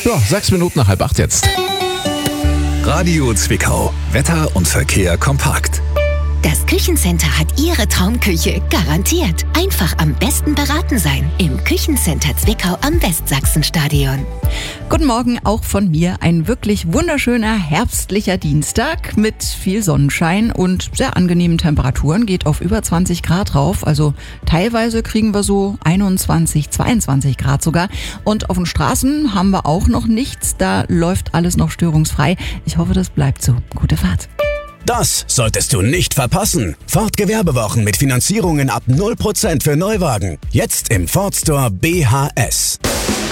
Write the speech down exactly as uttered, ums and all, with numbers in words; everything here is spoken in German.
Ja, sechs Minuten nach halb acht jetzt. Radio Zwickau. Wetter und Verkehr kompakt. Das Küchencenter hat Ihre Traumküche garantiert. Einfach am besten beraten sein. Im Küchencenter Zwickau am Westsachsenstadion. Guten Morgen auch von mir. Ein wirklich wunderschöner herbstlicher Dienstag mit viel Sonnenschein und sehr angenehmen Temperaturen. Geht auf über zwanzig Grad rauf. Also teilweise kriegen wir so einundzwanzig, zweiundzwanzig Grad sogar. Und auf den Straßen haben wir auch noch nichts. Da läuft alles noch störungsfrei. Ich hoffe, das bleibt so. Gute Fahrt. Das solltest du nicht verpassen. Ford Gewerbewochen mit Finanzierungen ab null Prozent für Neuwagen. Jetzt im Ford Store B H S.